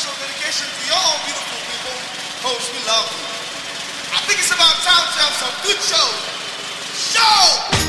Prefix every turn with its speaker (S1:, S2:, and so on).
S1: special dedication to y'all beautiful people. Coach, we love you. I think it's about time to have some good show. Show!